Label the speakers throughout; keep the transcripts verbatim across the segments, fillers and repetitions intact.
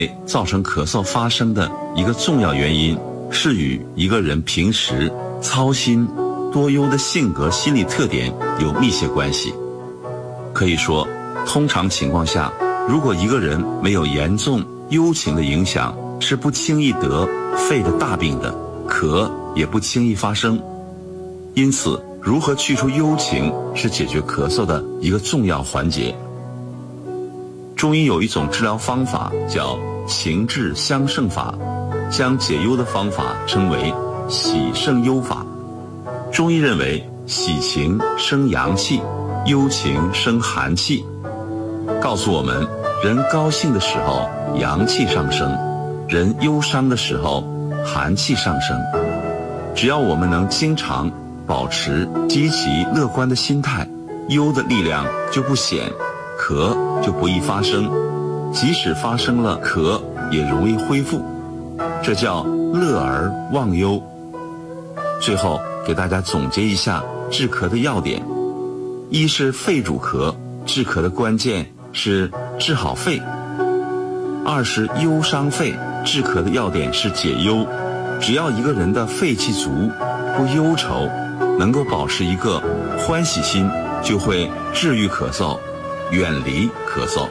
Speaker 1: 造成咳嗽发生的一个重要原因是与一个人平时操心多忧的性格心理特点有密切关系。可以说，通常情况下，如果一个人没有严重忧情的影响，是不轻易得肺的大病的，咳也不轻易发生。因此，如何去除忧情是解决咳嗽的一个重要环节。中医有一种治疗方法叫情志相胜法，将解忧的方法称为喜胜忧法。中医认为，喜情生阳气，忧情生寒气，告诉我们，人高兴的时候阳气上升，人忧伤的时候寒气上升。只要我们能经常保持积极乐观的心态，忧的力量就不显，咳就不易发生，即使发生了咳也容易恢复，这叫乐而忘忧。最后给大家总结一下治咳的要点：一是肺主咳，治咳的关键是治好肺；二是忧伤肺，治咳的要点是解忧。只要一个人的肺气足，不忧愁，能够保持一个欢喜心，就会治愈咳嗽，远离咳嗽。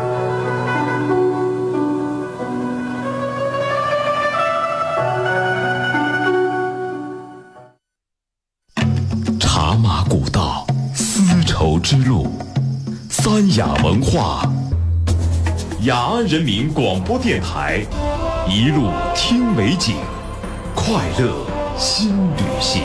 Speaker 2: 茶马古道，丝绸之路，三雅文化，雅安人民广播电台，一路听美景，快乐新旅行。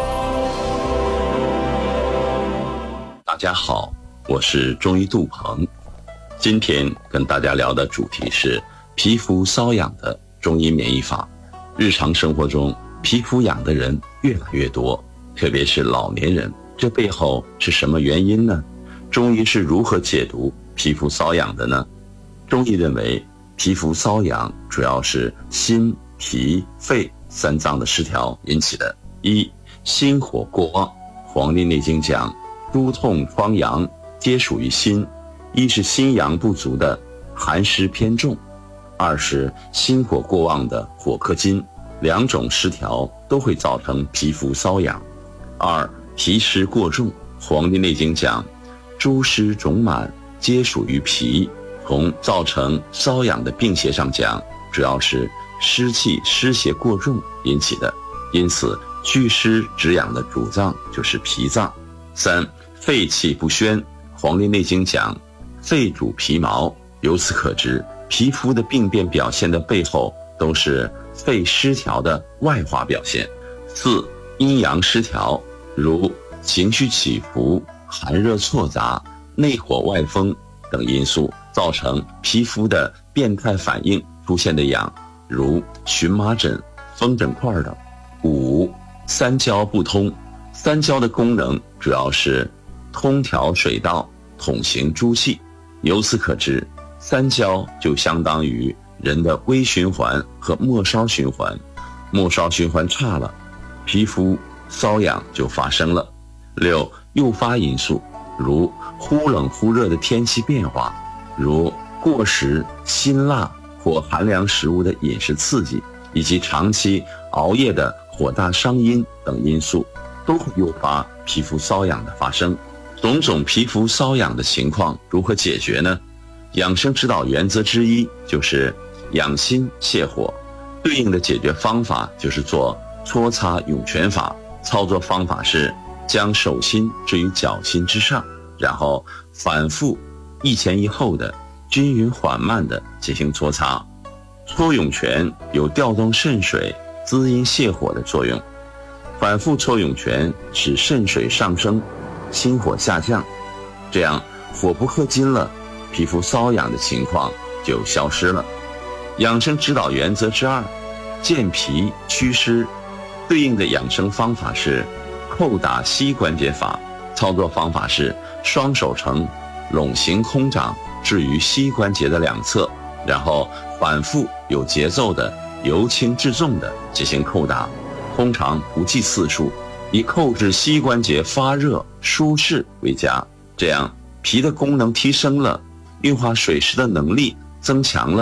Speaker 1: 大家好，我是中医杜鹏，今天跟大家聊的主题是皮肤瘙痒的中医免疫法。日常生活中，皮肤痒的人越来越多，特别是老年人，这背后是什么原因呢？中医是如何解读皮肤瘙痒的呢？中医认为，皮肤瘙痒主要是心、脾、肺三脏的失调引起的。一、心火过旺。黄帝内经讲，诸痛疮疡皆属于心，一是心阳不足的寒湿偏重，二是心火过旺的火克金，两种失调都会造成皮肤瘙痒。二、脾湿过重。黄帝内经讲，诸湿肿满皆属于脾，从造成瘙痒的病邪上讲，主要是湿气湿邪过重引起的，因此祛湿止痒的主脏就是脾脏。三、肺气不宣。黄帝内经讲，肺主皮毛，由此可知，皮肤的病变表现的背后都是肺失调的外化表现。四、阴阳失调，如情绪起伏、寒热错杂、内火外风等因素，造成皮肤的变态反应出现的痒，如荨麻疹、风疹块等。五、三焦不通。三焦的功能主要是通调水道、统行诸气，由此可知，三焦就相当于人的微循环和末梢循环，末梢循环差了，皮肤瘙痒就发生了。六、诱发因素，如忽冷忽热的天气变化，如过食辛辣或寒凉食物的饮食刺激，以及长期熬夜的火大伤阴等因素，都会诱发皮肤瘙痒的发生。种种皮肤瘙痒的情况如何解决呢？养生指导原则之一就是养心泻火，对应的解决方法就是做搓擦涌泉法。操作方法是将手心置于脚心之上，然后反复一前一后的均匀缓慢的进行搓擦。搓涌泉有调动肾水、滋阴泻火的作用，反复搓涌泉使肾水上升，心火下降，这样火不克金了，皮肤瘙痒的情况就消失了。养生指导原则之二，健脾祛湿，对应的养生方法是叩打膝关节法。操作方法是双手呈拢形空掌置于膝关节的两侧，然后反复有节奏的由轻至重的进行叩打，通常不计次数，以叩至膝关节发热舒适为佳。这样脾的功能提升了，运化水湿的能力增强了，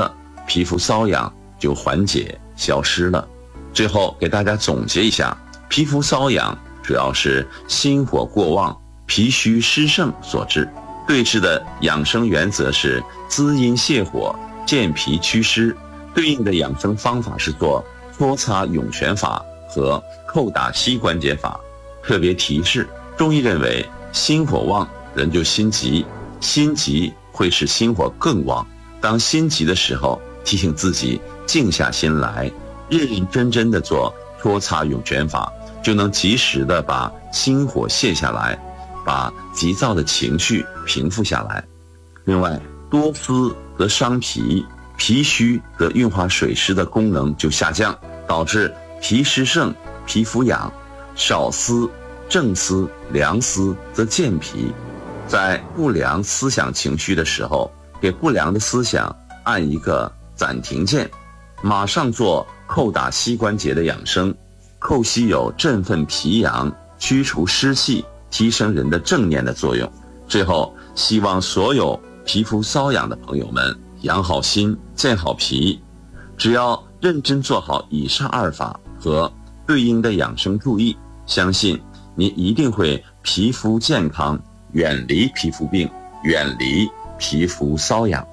Speaker 1: 皮肤瘙痒就缓解消失了。最后给大家总结一下，皮肤瘙痒主要是心火过旺、脾虚湿盛所致。对治的养生原则是滋阴泻火、健脾祛湿，对应的养生方法是做搓擦涌泉法和叩打膝关节法。特别提示，中医认为心火旺人就心急，心急会使心火更旺。当心急的时候，提醒自己静下心来，认认真真的做搓擦涌泉法，就能及时的把心火泄下来，把急躁的情绪平复下来。另外，多思则伤脾，脾虚则运化水湿的功能就下降，导致脾湿盛、皮肤痒。少思、正思、良思则健脾。在不良思想情绪的时候，给不良的思想按一个暂停键，马上做叩打膝关节的养生。叩膝有振奋脾阳、驱除湿气、提升人的正念的作用。最后，希望所有皮肤瘙痒的朋友们养好心、健好脾。只要认真做好以上二法和对应的养生注意，相信你一定会皮肤健康，远离皮肤病，远离皮肤瘙痒。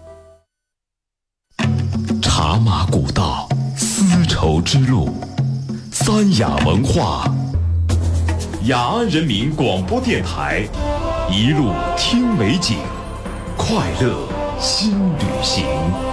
Speaker 2: 茶马古道，丝绸之路，三雅文化，雅安人民广播电台，一路听美景，快乐新旅行。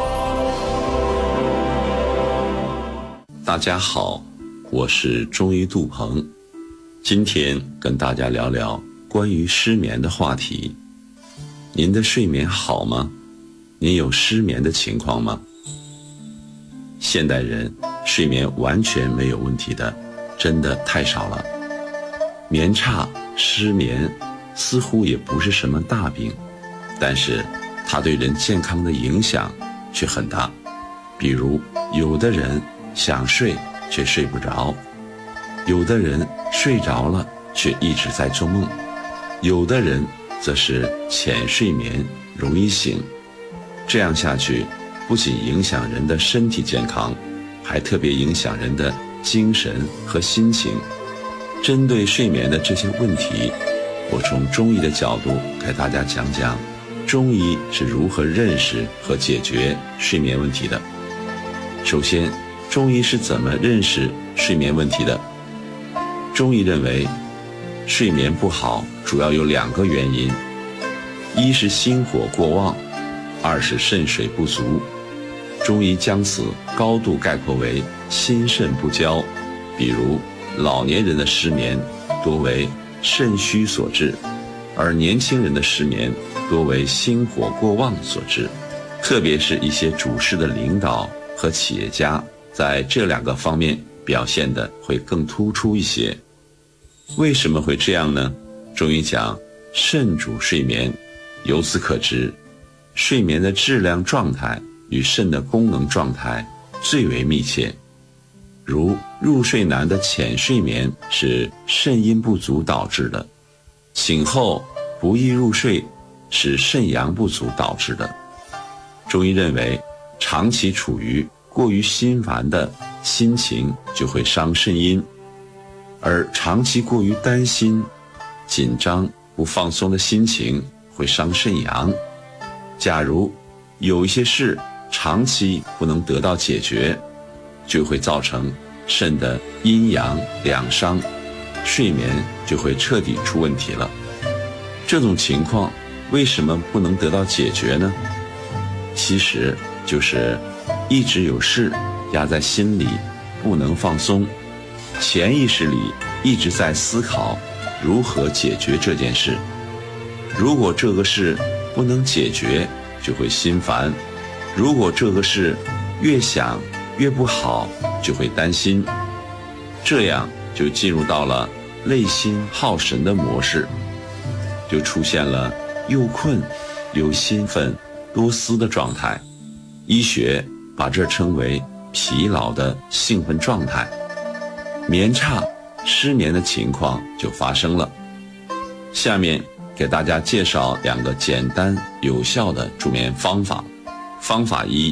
Speaker 1: 大家好，我是中医杜鹏，今天跟大家聊聊关于失眠的话题。您的睡眠好吗？您有失眠的情况吗？现代人睡眠完全没有问题的真的太少了。眠差、失眠似乎也不是什么大病，但是它对人健康的影响却很大。比如有的人想睡却睡不着，有的人睡着了却一直在做梦，有的人则是浅睡眠容易醒。这样下去不仅影响人的身体健康，还特别影响人的精神和心情。针对睡眠的这些问题，我从中医的角度给大家讲讲中医是如何认识和解决睡眠问题的。首先，中医是怎么认识睡眠问题的？中医认为，睡眠不好主要有两个原因，一是心火过旺，二是肾水不足。中医将此高度概括为心肾不交。比如老年人的失眠多为肾虚所致，而年轻人的失眠多为心火过旺所致。特别是一些主事的领导和企业家，在这两个方面表现得会更突出一些。为什么会这样呢？中医讲肾主睡眠，由此可知，睡眠的质量状态与肾的功能状态最为密切。如入睡难的浅睡眠是肾阴不足导致的，醒后不易入睡是肾阳不足导致的。中医认为，长期处于过于心烦的心情就会伤肾阴，而长期过于担心、紧张、不放松的心情会伤肾阳。假如有一些事长期不能得到解决，就会造成肾的阴阳两伤，睡眠就会彻底出问题了。这种情况为什么不能得到解决呢？其实就是一直有事压在心里不能放松，潜意识里一直在思考如何解决这件事。如果这个事不能解决，就会心烦；如果这个事越想越不好，就会担心。这样就进入到了累心耗神的模式，就出现了又困又兴奋多思的状态。医学把这称为疲劳的兴奋状态。眠差、失眠的情况就发生了。下面给大家介绍两个简单有效的助眠方法。方法一，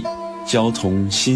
Speaker 1: 交通新